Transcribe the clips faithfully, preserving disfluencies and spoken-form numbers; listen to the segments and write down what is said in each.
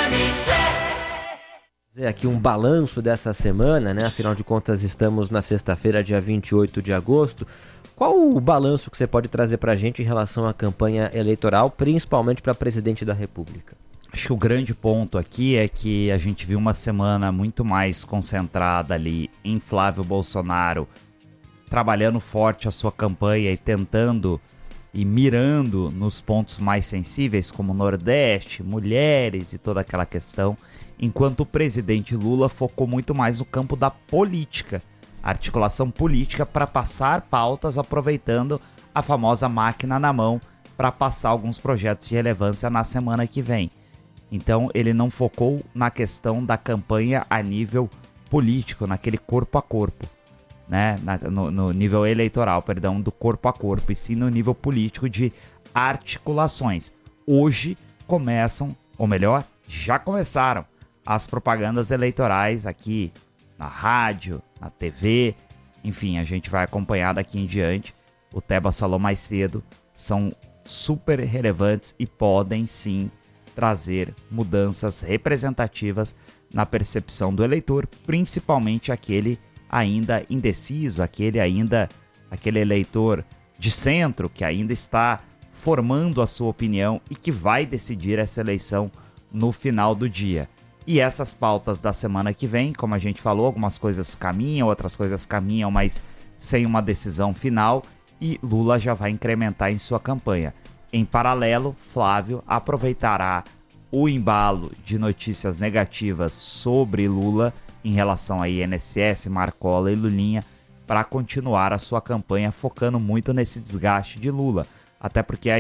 Fazer aqui um balanço dessa semana, né? Afinal de contas, estamos na sexta-feira, dia vinte e oito de agosto. Qual o balanço que você pode trazer para a gente em relação à campanha eleitoral, principalmente para presidente da República? Acho que o grande ponto aqui é que a gente viu uma semana muito mais concentrada ali em Flávio Bolsonaro, trabalhando forte a sua campanha e tentando e mirando nos pontos mais sensíveis, como Nordeste, mulheres e toda aquela questão, enquanto o presidente Lula focou muito mais no campo da política, articulação política para passar pautas, aproveitando a famosa máquina na mão para passar alguns projetos de relevância na semana que vem. Então ele não focou na questão da campanha a nível político, naquele corpo a corpo, né? Na, no, no nível eleitoral, perdão, do corpo a corpo, e sim no nível político de articulações. Hoje começam, ou melhor, já começaram as propagandas eleitorais aqui na rádio, na T V, enfim, a gente vai acompanhar daqui em diante. O Tebas falou mais cedo, são super relevantes e podem sim trazer mudanças representativas na percepção do eleitor, principalmente aquele ainda indeciso, aquele ainda aquele eleitor de centro que ainda está formando a sua opinião e que vai decidir essa eleição no final do dia. E essas pautas da semana que vem, como a gente falou, algumas coisas caminham, outras coisas caminham, mas sem uma decisão final, e Lula já vai incrementar em sua campanha. Em paralelo, Flávio aproveitará o embalo de notícias negativas sobre Lula em relação a I N S S, Marcola e Lulinha para continuar a sua campanha focando muito nesse desgaste de Lula. Até porque a,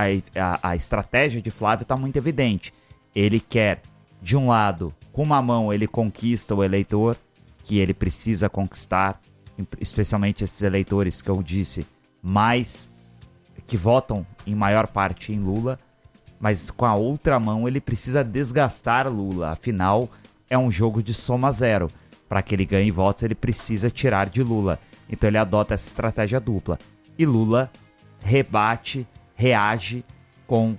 a, a estratégia de Flávio está muito evidente. Ele quer, de um lado, com uma mão ele conquista o eleitor que ele precisa conquistar, especialmente esses eleitores que eu disse, mais que votam em maior parte em Lula, mas com a outra mão ele precisa desgastar Lula, afinal é um jogo de soma zero. Para que ele ganhe votos ele precisa tirar de Lula, então ele adota essa estratégia dupla. E Lula rebate, reage com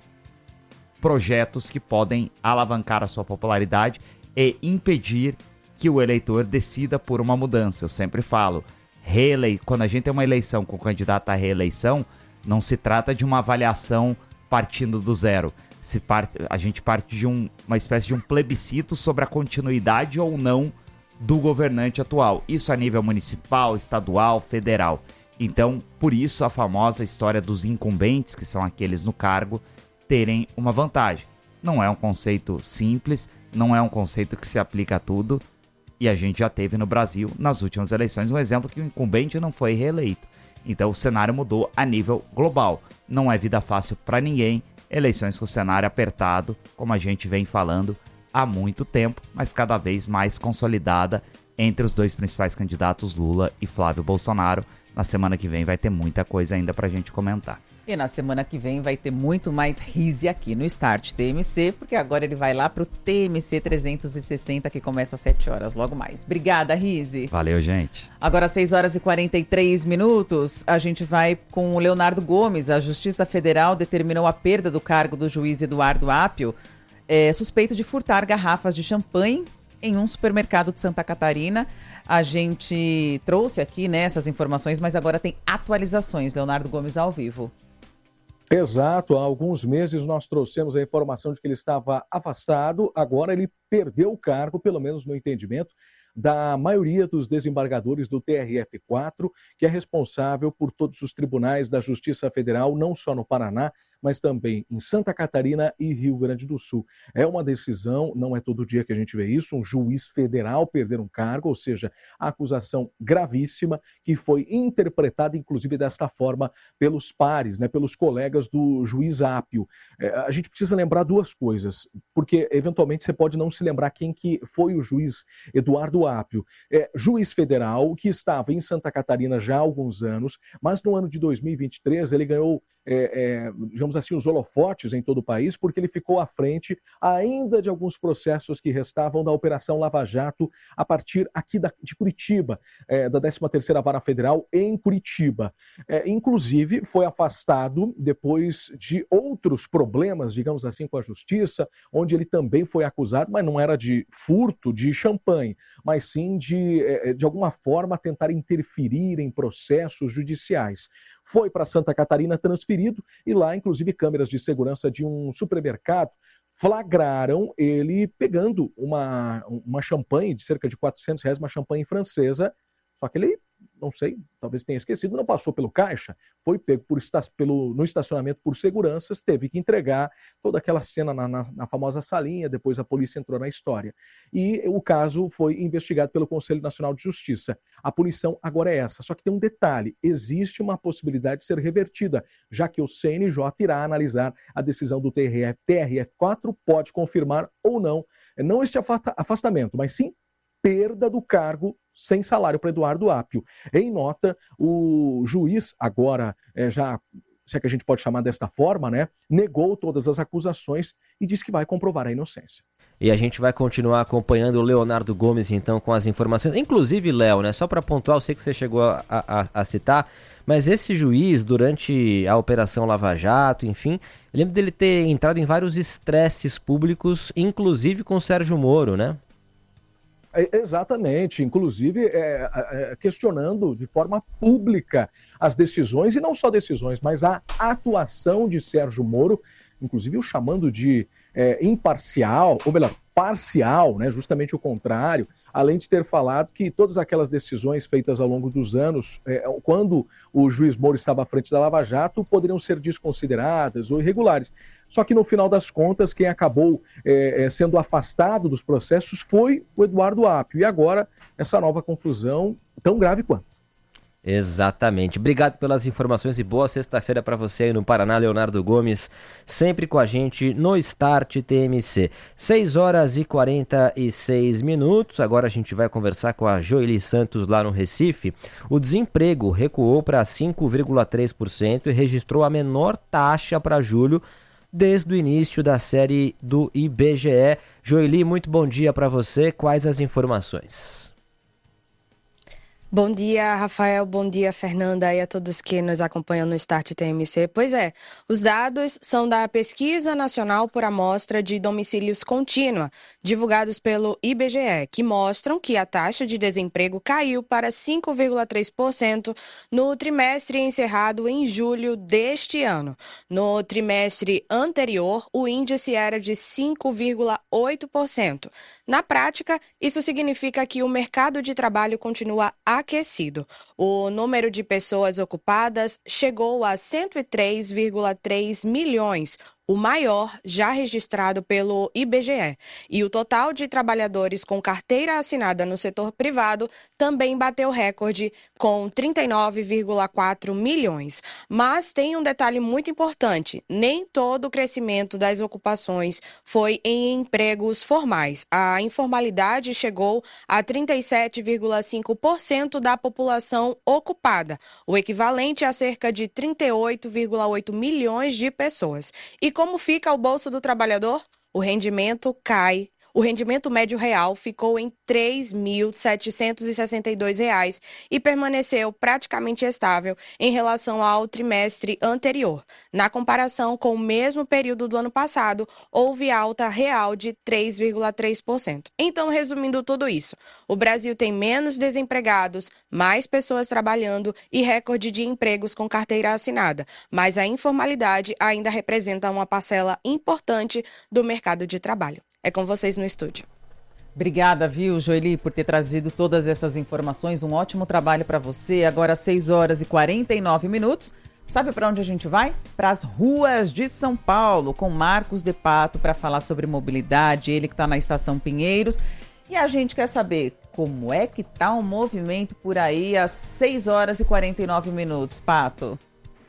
projetos que podem alavancar a sua popularidade e impedir que o eleitor decida por uma mudança. Eu sempre falo, reele... quando a gente tem uma eleição com candidato à reeleição, não se trata de uma avaliação partindo do zero. Se parte... A gente parte de um... uma espécie de um plebiscito sobre a continuidade ou não do governante atual. Isso a nível municipal, estadual, federal. Então, por isso a famosa história dos incumbentes, que são aqueles no cargo, terem uma vantagem. Não é um conceito simples, não é um conceito que se aplica a tudo, e a gente já teve no Brasil, nas últimas eleições, um exemplo que o incumbente não foi reeleito. Então o cenário mudou a nível global. Não é vida fácil para ninguém, eleições com cenário apertado, como a gente vem falando há muito tempo, mas cada vez mais consolidada entre os dois principais candidatos, Lula e Flávio Bolsonaro. Na semana que vem vai ter muita coisa ainda pra gente comentar. E na semana que vem vai ter muito mais Rise aqui no Start T M C, porque agora ele vai lá pro T M C trezentos e sessenta, que começa às sete horas, logo mais. Obrigada, Rise. Valeu, gente. Agora, seis horas e quarenta e três minutos, a gente vai com o Leonardo Gomes. A Justiça Federal determinou a perda do cargo do juiz Eduardo Apio, é, suspeito de furtar garrafas de champanhe em um supermercado de Santa Catarina. A gente trouxe aqui, né, essas informações, mas agora tem atualizações. Leonardo Gomes ao vivo. Exato, há alguns meses nós trouxemos a informação de que ele estava afastado, agora ele perdeu o cargo, pelo menos no entendimento da maioria dos desembargadores do T R F quatro, que é responsável por todos os tribunais da Justiça Federal, não só no Paraná, mas também em Santa Catarina e Rio Grande do Sul. É uma decisão, não é todo dia que a gente vê isso, um juiz federal perder um cargo, ou seja, a acusação gravíssima que foi interpretada, inclusive, desta forma pelos pares, né, pelos colegas do juiz Apio. É, a gente precisa lembrar duas coisas, porque eventualmente você pode não se lembrar quem que foi o juiz Eduardo Apio. É, juiz federal que estava em Santa Catarina já há alguns anos, mas no ano de dois mil e vinte e três ele ganhou é, é, digamos assim, os holofotes em todo o país, porque ele ficou à frente ainda de alguns processos que restavam da Operação Lava Jato a partir aqui da, de Curitiba, é, da décima terceira Vara Federal em Curitiba. É, inclusive, foi afastado depois de outros problemas, digamos assim, com a Justiça, onde ele também foi acusado, mas não era de furto de champanhe, mas sim de, de alguma forma, tentar interferir em processos judiciais. Foi para Santa Catarina transferido e lá, inclusive, câmeras de segurança de um supermercado flagraram ele pegando uma, uma champanhe de cerca de quatrocentos reais, uma champanhe francesa, só que ele, não sei, talvez tenha esquecido, não passou pelo caixa, foi pego por, pelo, no estacionamento por seguranças, teve que entregar toda aquela cena na, na, na famosa salinha, depois a polícia entrou na história. E o caso foi investigado pelo Conselho Nacional de Justiça. A punição agora é essa, só que tem um detalhe, existe uma possibilidade de ser revertida, já que o C N J irá analisar a decisão do T R F quatro, pode confirmar ou não, não este afastamento, mas sim perda do cargo sem salário para Eduardo Apio. Em nota, o juiz, agora é, já, se é que a gente pode chamar desta forma, né, negou todas as acusações e disse que vai comprovar a inocência. E a gente vai continuar acompanhando o Leonardo Gomes, então, com as informações. Inclusive, Léo, né, só para pontuar, eu sei que você chegou a, a, a citar, mas esse juiz, durante a Operação Lava Jato, enfim, eu lembro dele ter entrado em vários estresses públicos, inclusive com o Sérgio Moro, né? Exatamente, inclusive é, é, questionando de forma pública as decisões, e não só decisões, mas a atuação de Sérgio Moro, inclusive o chamando de é, imparcial, ou melhor, parcial, né, justamente o contrário, além de ter falado que todas aquelas decisões feitas ao longo dos anos, é, quando o juiz Moro estava à frente da Lava Jato, poderiam ser desconsideradas ou irregulares. Só que no final das contas, quem acabou é, sendo afastado dos processos foi o Eduardo Apio. E agora, essa nova confusão tão grave quanto. Exatamente. Obrigado pelas informações e boa sexta-feira para você aí no Paraná, Leonardo Gomes, sempre com a gente no Start T M C. seis horas e quarenta e seis minutos. Agora a gente vai conversar com a Joely Santos lá no Recife. O desemprego recuou para cinco vírgula três por cento e registrou a menor taxa para julho desde o início da série do I B G E. Joely, muito bom dia para você. Quais as informações? Bom dia, Rafael. Bom dia, Fernanda, e a todos que nos acompanham no Start T M C. Pois é, os dados são da Pesquisa Nacional por Amostra de Domicílios Contínua, divulgados pelo I B G E, que mostram que a taxa de desemprego caiu para cinco vírgula três por cento no trimestre encerrado em julho deste ano. No trimestre anterior, o índice era de cinco vírgula oito por cento. Na prática, isso significa que o mercado de trabalho continua aquecido. O número de pessoas ocupadas chegou a cento e três vírgula três milhões, o maior já registrado pelo I B G E. E o total de trabalhadores com carteira assinada no setor privado também bateu recorde, com trinta e nove vírgula quatro milhões. Mas tem um detalhe muito importante: nem todo o crescimento das ocupações foi em empregos formais. A informalidade chegou a trinta e sete vírgula cinco por cento da população ocupada, o equivalente a cerca de trinta e oito vírgula oito milhões de pessoas. E como fica o bolso do trabalhador? O rendimento cai. O rendimento médio real ficou em três mil setecentos e sessenta e dois reais e permaneceu praticamente estável em relação ao trimestre anterior. Na comparação com o mesmo período do ano passado, houve alta real de três vírgula três por cento. Então, resumindo tudo isso, o Brasil tem menos desempregados, mais pessoas trabalhando e recorde de empregos com carteira assinada, mas a informalidade ainda representa uma parcela importante do mercado de trabalho. É com vocês no estúdio. Obrigada, viu, Joely, por ter trazido todas essas informações. Um ótimo trabalho para você. Agora, seis horas e quarenta e nove minutos. Sabe para onde a gente vai? Para as ruas de São Paulo, com Marcos de Pato, para falar sobre mobilidade. Ele que está na Estação Pinheiros. E a gente quer saber como é que está o movimento por aí às seis horas e quarenta e nove minutos, Pato.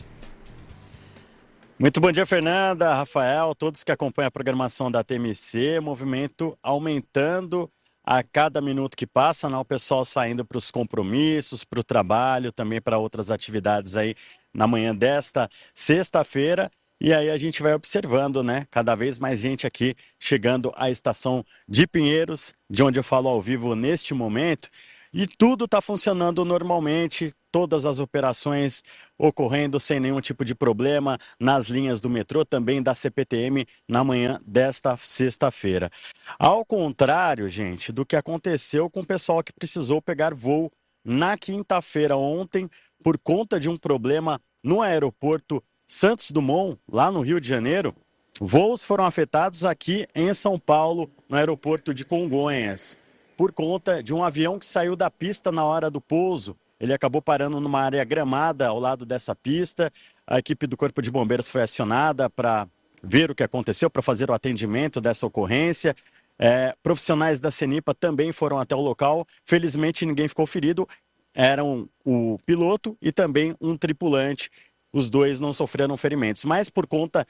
Muito bom dia, Fernanda, Rafael, todos que acompanham a programação da T M C. Movimento aumentando a cada minuto que passa, né, o pessoal saindo para os compromissos, para o trabalho, também para outras atividades aí na manhã desta sexta-feira. E aí a gente vai observando, né, cada vez mais gente aqui chegando à estação de Pinheiros, de onde eu falo ao vivo neste momento. E tudo está funcionando normalmente, todas as operações ocorrendo sem nenhum tipo de problema nas linhas do metrô, também da C P T M na manhã desta sexta-feira. Ao contrário, gente, do que aconteceu com o pessoal que precisou pegar voo na quinta-feira ontem, por conta de um problema no aeroporto Santos Dumont, lá no Rio de Janeiro, voos foram afetados aqui em São Paulo, no aeroporto de Congonhas, por conta de um avião que saiu da pista na hora do pouso. Ele acabou parando numa área gramada ao lado dessa pista. A equipe do Corpo de Bombeiros foi acionada para ver o que aconteceu, para fazer o atendimento dessa ocorrência. É, profissionais da CENIPA também foram até o local. Felizmente ninguém ficou ferido. Eram o piloto e também um tripulante. Os dois não sofreram ferimentos. Mas por conta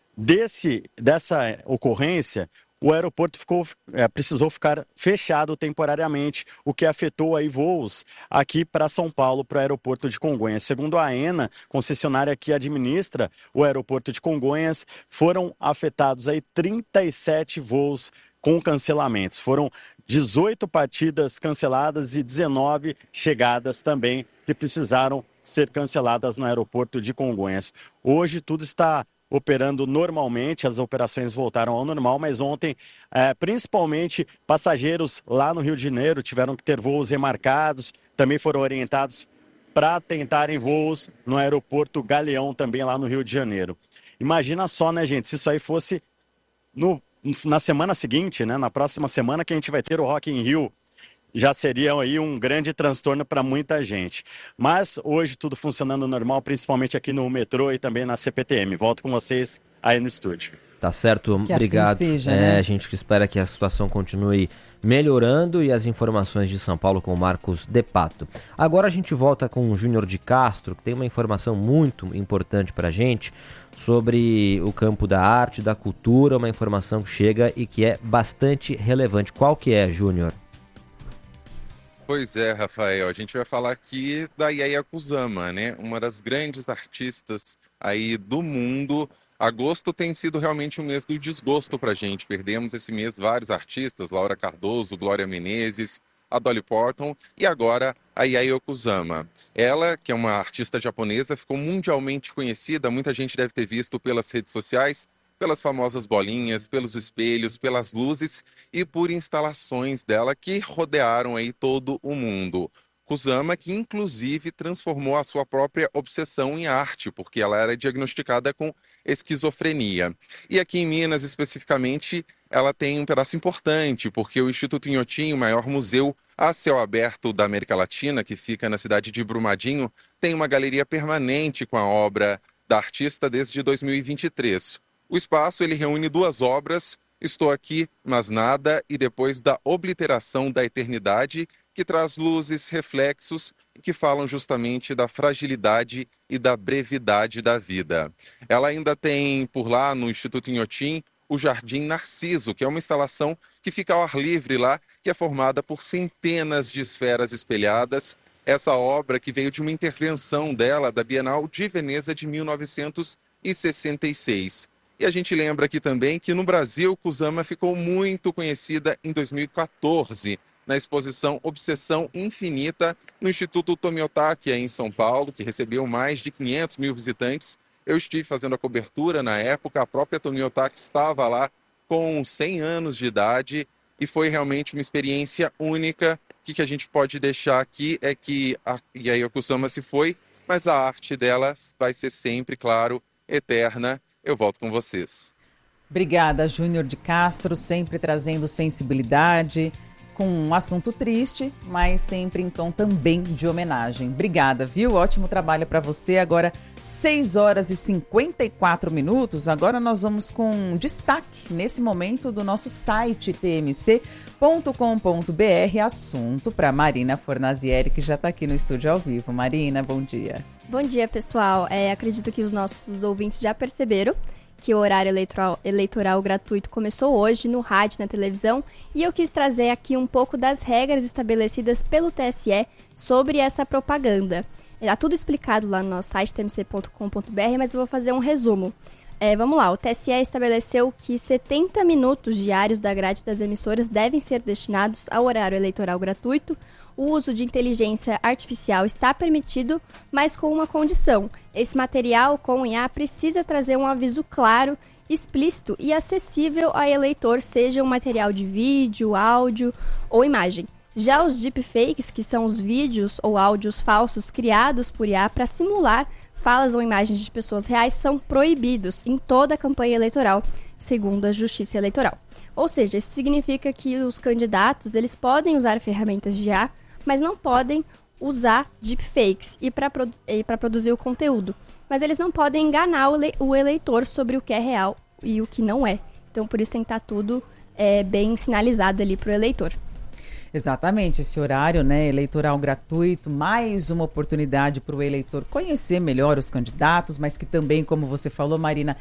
desse, dessa ocorrência, o aeroporto ficou, é, precisou ficar fechado temporariamente, o que afetou aí voos aqui para São Paulo, para o aeroporto de Congonhas. Segundo a AENA, concessionária que administra o aeroporto de Congonhas, foram afetados aí trinta e sete voos com cancelamentos. Foram dezoito partidas canceladas e dezenove chegadas também que precisaram ser canceladas no aeroporto de Congonhas. Hoje tudo está operando normalmente, as operações voltaram ao normal, mas ontem, é, principalmente passageiros lá no Rio de Janeiro tiveram que ter voos remarcados, também foram orientados para tentarem voos no aeroporto Galeão, também lá no Rio de Janeiro. Imagina só, né, gente, se isso aí fosse no, na semana seguinte, né, na próxima semana que a gente vai ter o Rock in Rio, já seria aí um grande transtorno para muita gente. Mas hoje tudo funcionando normal, principalmente aqui no metrô e também na C P T M. Volto com vocês aí no estúdio. Tá certo, que obrigado. Assim seja, é, né? A gente espera que a situação continue melhorando e as informações de São Paulo com o Marcos De Pato. Agora a gente volta com o Júnior de Castro, que tem uma informação muito importante para a gente sobre o campo da arte, da cultura, uma informação que chega e que é bastante relevante. Qual que é, Júnior? Pois é, Rafael, a gente vai falar aqui da Yaya Kusama, né? Uma das grandes artistas aí do mundo. Agosto tem sido realmente um mês do desgosto pra gente. Perdemos esse mês vários artistas, Laura Cardoso, Glória Menezes, a Dolly Parton e agora a Yaya Kusama. Ela, que é uma artista japonesa, ficou mundialmente conhecida, muita gente deve ter visto pelas redes sociais, pelas famosas bolinhas, pelos espelhos, pelas luzes e por instalações dela que rodearam aí todo o mundo. Kusama, que inclusive transformou a sua própria obsessão em arte, porque ela era diagnosticada com esquizofrenia. E aqui em Minas, especificamente, ela tem um pedaço importante, porque o Instituto Inhotim, o maior museu a céu aberto da América Latina, que fica na cidade de Brumadinho, tem uma galeria permanente com a obra da artista desde dois mil e vinte e três. O espaço ele reúne duas obras, Estou Aqui, Mas Nada, e Depois da Obliteração da Eternidade, que traz luzes, reflexos, que falam justamente da fragilidade e da brevidade da vida. Ela ainda tem, por lá, no Instituto Inhotim, o Jardim Narciso, que é uma instalação que fica ao ar livre lá, que é formada por centenas de esferas espelhadas. Essa obra que veio de uma intervenção dela, da Bienal de Veneza de mil novecentos e sessenta e seis. E a gente lembra aqui também que no Brasil, Kusama ficou muito conhecida em dois mil e quatorze, na exposição Obsessão Infinita, no Instituto Tomiotaki, em São Paulo, que recebeu mais de quinhentos mil visitantes. Eu estive fazendo a cobertura na época, a própria Tomiotaki estava lá com cem anos de idade e foi realmente uma experiência única. O que, que a gente pode deixar aqui é que a Yaya Kusama se foi, mas a arte dela vai ser sempre, claro, eterna. Eu volto com vocês. Obrigada, Júnior de Castro, sempre trazendo sensibilidade, com um assunto triste, mas sempre em tom também de homenagem. Obrigada, viu? Ótimo trabalho para você. Agora, seis horas e cinquenta e quatro minutos. Agora nós vamos com destaque, nesse momento, do nosso site t m c ponto com ponto b r. Assunto para Marina Fornazieri, que já está aqui no estúdio ao vivo. Marina, bom dia. Bom dia, pessoal. É, acredito que os nossos ouvintes já perceberam que o horário eleitoral, eleitoral gratuito começou hoje no rádio e na televisão, e eu quis trazer aqui um pouco das regras estabelecidas pelo T S E sobre essa propaganda. Está tudo explicado lá no nosso site, t m c ponto com ponto b r, mas eu vou fazer um resumo. É, vamos lá, o T S E estabeleceu que setenta minutos diários da grade das emissoras devem ser destinados ao horário eleitoral gratuito. O uso de inteligência artificial está permitido, mas com uma condição. Esse material com I A precisa trazer um aviso claro, explícito e acessível ao eleitor, seja um material de vídeo, áudio ou imagem. Já os deepfakes, que são os vídeos ou áudios falsos criados por I A para simular falas ou imagens de pessoas reais, são proibidos em toda a campanha eleitoral, segundo a Justiça Eleitoral. Ou seja, isso significa que os candidatos eles podem usar ferramentas de I A, mas não podem usar deepfakes e para produ- produzir o conteúdo. Mas eles não podem enganar o, le- o eleitor sobre o que é real e o que não é. Então, por isso tem que estar tudo é, bem sinalizado ali para o eleitor. Exatamente, esse horário, né, eleitoral gratuito, mais uma oportunidade para o eleitor conhecer melhor os candidatos, mas que também, como você falou, Marina,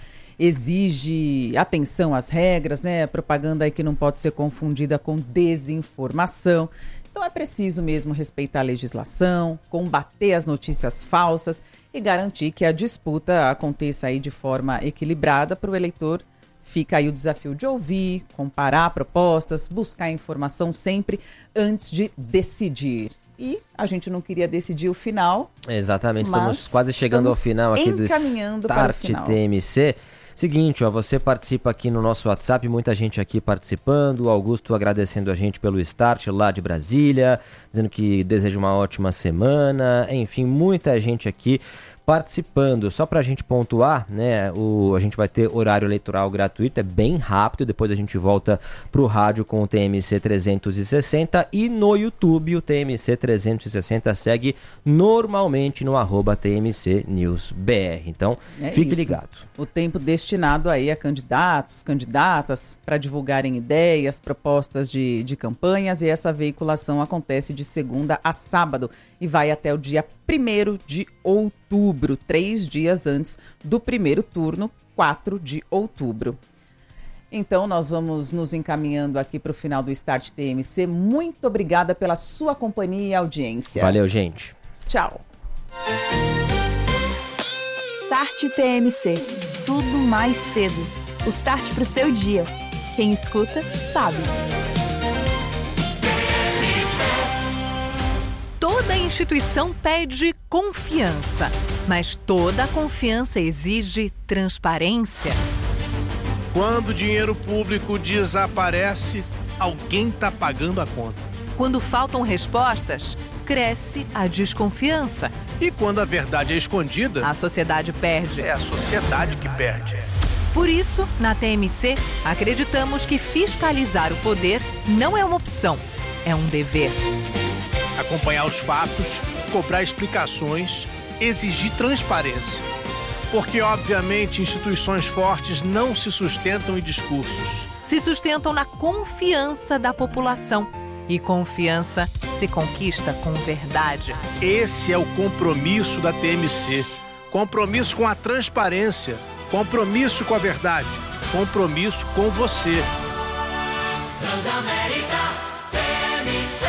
exige atenção às regras, né, a propaganda aí que não pode ser confundida com desinformação. Então é preciso mesmo respeitar a legislação, combater as notícias falsas e garantir que a disputa aconteça aí de forma equilibrada para o eleitor. Fica aí o desafio de ouvir, comparar propostas, buscar informação sempre antes de decidir. E a gente não queria decidir o final. Exatamente, estamos quase chegando ao final aqui do Start T M C. Seguinte, ó, você participa aqui no nosso WhatsApp, muita gente aqui participando, o Augusto agradecendo a gente pelo Start lá de Brasília, dizendo que deseja uma ótima semana, enfim, muita gente aqui participando. Só para a gente pontuar, né, o, a gente vai ter horário eleitoral gratuito, é bem rápido, depois a gente volta pro rádio com o T M C trezentos e sessenta e no YouTube o T M C trezentos e sessenta segue normalmente no arroba T M C News B R. Então, é fique isso. ligado. O tempo destinado aí a candidatos, candidatas para divulgarem ideias, propostas de, de campanhas, e essa veiculação acontece de segunda a sábado e vai até o dia primeiro de outubro, três dias antes do primeiro turno, quatro de outubro. Então, nós vamos nos encaminhando aqui para o final do Start T M C. Muito obrigada pela sua companhia e audiência. Valeu, gente. Tchau. Start T M C. Tudo mais cedo. O start para o seu dia. Quem escuta, sabe. Toda instituição pede confiança, mas toda confiança exige transparência. Quando o dinheiro público desaparece, alguém está pagando a conta. Quando faltam respostas, cresce a desconfiança. E quando a verdade é escondida, a sociedade perde. É a sociedade que perde. Por isso, na T M C, acreditamos que fiscalizar o poder não é uma opção, é um dever. Acompanhar os fatos, cobrar explicações, exigir transparência. Porque, obviamente, instituições fortes não se sustentam em discursos. Se sustentam na confiança da população. E confiança se conquista com verdade. Esse é o compromisso da T M C. Compromisso com a transparência. Compromisso com a verdade. Compromisso com você. Transamérica T M C.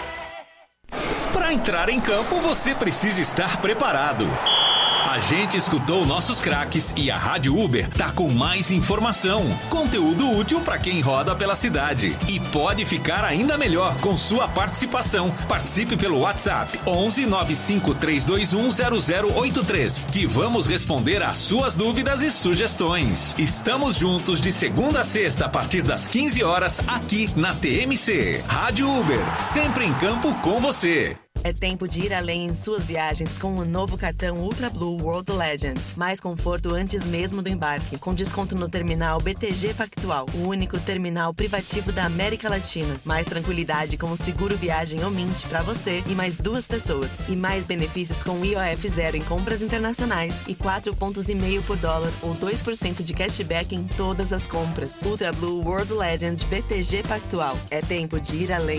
Para entrar em campo, você precisa estar preparado. A gente escutou nossos craques e a Rádio Uber tá com mais informação, conteúdo útil para quem roda pela cidade. E pode ficar ainda melhor com sua participação. Participe pelo WhatsApp onze nove cinco três dois um zero zero oito três, que vamos responder às suas dúvidas e sugestões. Estamos juntos de segunda a sexta a partir das quinze horas aqui na T M C. Rádio Uber, sempre em campo com você. É tempo de ir além em suas viagens com o novo cartão Ultra Blue World Legend. Mais conforto antes mesmo do embarque, com desconto no terminal B T G Pactual, o único terminal privativo da América Latina. Mais tranquilidade com o seguro viagem Omint para você e mais duas pessoas. E mais benefícios com I O F zero em compras internacionais e quatro pontos e meio por dólar ou dois por cento de cashback em todas as compras. Ultra Blue World Legend B T G Pactual. É tempo de ir além.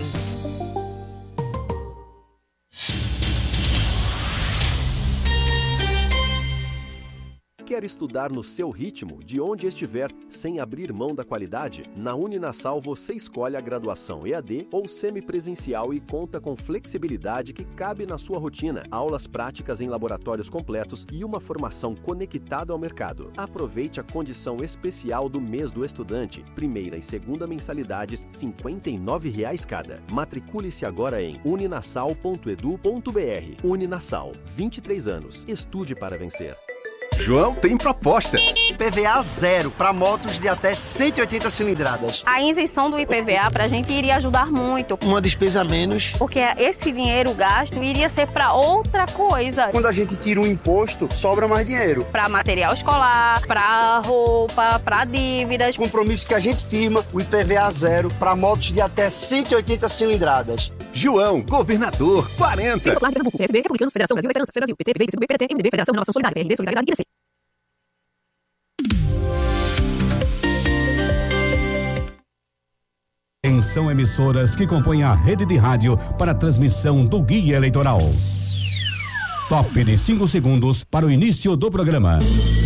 Quer estudar no seu ritmo, de onde estiver, sem abrir mão da qualidade? Na Uninasal você escolhe a graduação E A D ou semipresencial e conta com flexibilidade que cabe na sua rotina, aulas práticas em laboratórios completos e uma formação conectada ao mercado. Aproveite a condição especial do mês do estudante. Primeira e segunda mensalidades, cinquenta e nove reais cada. Matricule-se agora em uninasal ponto edu ponto br. Uninasal, vinte e três anos. Estude para vencer. João tem proposta. I P V A zero para motos de até cento e oitenta cilindradas. A isenção do I P V A para a gente iria ajudar muito. Uma despesa a menos. Porque esse dinheiro gasto iria ser para outra coisa. Quando a gente tira um imposto, sobra mais dinheiro. Para material escolar, para roupa, para dívidas. Compromisso que a gente firma, o I P V A zero para motos de até cento e oitenta cilindradas. João, governador, quarenta. Popular de Pernambuco, P S B, Republicanos, Federação Brasil, Esperança, Brasil, P T, P V, P C B, P T, M D B, Federação Renovação Solidária, P R D, Solidariedade e I D C. Atenção, emissoras que compõem a rede de rádio para a transmissão do Guia Eleitoral. Top de cinco segundos para o início do programa.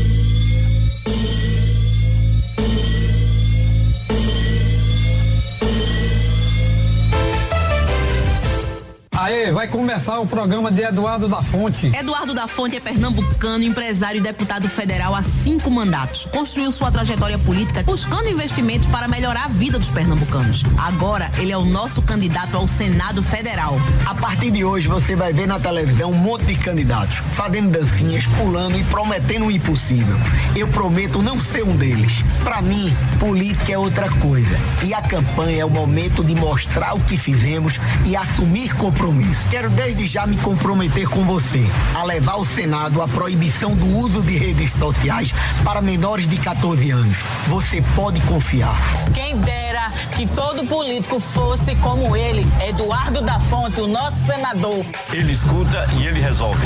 Aê, vai começar o programa de Eduardo da Fonte. Eduardo da Fonte é pernambucano, empresário e deputado federal há cinco mandatos. Construiu sua trajetória política buscando investimentos para melhorar a vida dos pernambucanos. Agora, ele é o nosso candidato ao Senado Federal. A partir de hoje, você vai ver na televisão um monte de candidatos, fazendo dancinhas, pulando e prometendo o impossível. Eu prometo não ser um deles. Para mim, política é outra coisa. E a campanha é o momento de mostrar o que fizemos e assumir compromisso. Quero desde já me comprometer com você a levar ao Senado a proibição do uso de redes sociais para menores de quatorze anos. Você pode confiar. Quem dera que todo político fosse como ele, Eduardo da Fonte, o nosso senador. Ele escuta e ele resolve.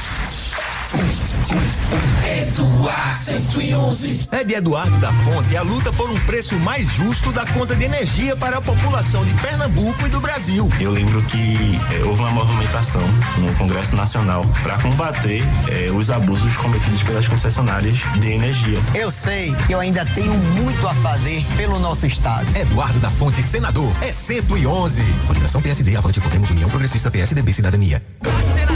Eduardo cento e onze. É de Eduardo da Fonte a luta por um preço mais justo da conta de energia para a população de Pernambuco e do Brasil. Eu lembro que é, houve uma movimentação no Congresso Nacional para combater é, os abusos cometidos pelas concessionárias de energia. Eu sei que eu ainda tenho muito a fazer pelo nosso estado. Eduardo da Fonte, senador, é cento e onze. Coligação P S D, Avante, Podemos, União Progressista, P S D B, Cidadania.